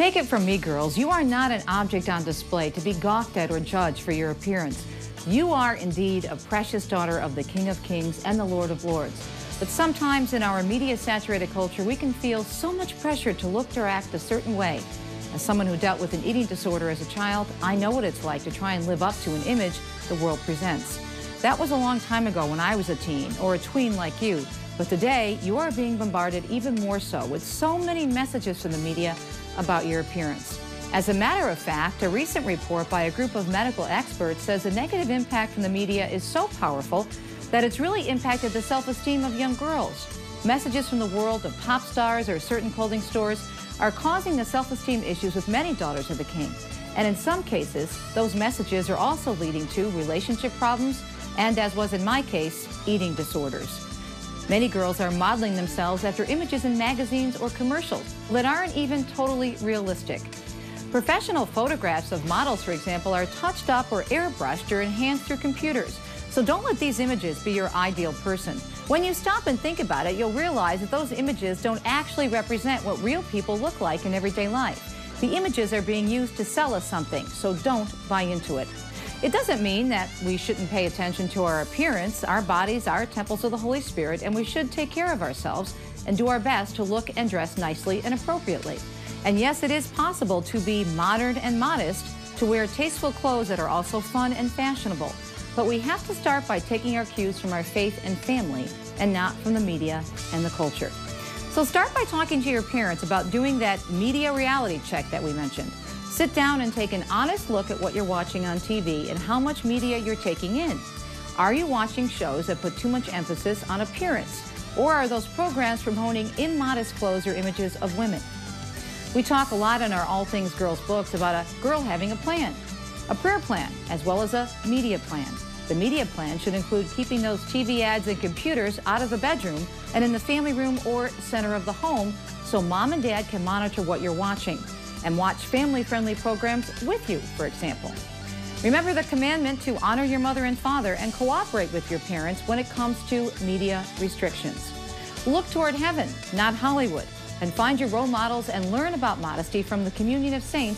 Take it from me, girls, you are not an object on display to be gawked at or judged for your appearance. You are indeed a precious daughter of the King of Kings and the Lord of Lords. But sometimes in our media-saturated culture, we can feel so much pressure to look or act a certain way. As someone who dealt with an eating disorder as a child, I know what it's like to try and live up to an image the world presents. That was a long time ago when I was a teen or a tween like you. But today, you are being bombarded even more so with so many messages from the media about your appearance. As a matter of fact, a recent report by a group of medical experts says the negative impact from the media is so powerful that it's really impacted the self-esteem of young girls. Messages from the world of pop stars or certain clothing stores are causing the self-esteem issues with many daughters of the king. And in some cases, those messages are also leading to relationship problems and, as was in my case, eating disorders. Many girls are modeling themselves after images in magazines or commercials that aren't even totally realistic. Professional photographs of models, for example, are touched up or airbrushed or enhanced through computers. So don't let these images be your ideal person. When you stop and think about it, you'll realize that those images don't actually represent what real people look like in everyday life. The images are being used to sell us something, so don't buy into it. It doesn't mean that we shouldn't pay attention to our appearance. Our bodies are temples of the Holy Spirit, and we should take care of ourselves and do our best to look and dress nicely and appropriately. And yes, it is possible to be modern and modest, to wear tasteful clothes that are also fun and fashionable. But we have to start by taking our cues from our faith and family and not from the media and the culture. So start by talking to your parents about doing that media reality check that we mentioned. Sit down and take an honest look at what you're watching on TV and how much media you're taking in. Are you watching shows that put too much emphasis on appearance? Or are those programs promoting immodest clothes or images of women? We talk a lot in our All Things Girls books about a girl having a plan, a prayer plan, as well as a media plan. The media plan should include keeping those TV ads and computers out of the bedroom and in the family room or center of the home so mom and dad can monitor what you're watching and watch family-friendly programs with you, for example. Remember the commandment to honor your mother and father and cooperate with your parents when it comes to media restrictions. Look toward heaven, not Hollywood, and find your role models and learn about modesty from the communion of saints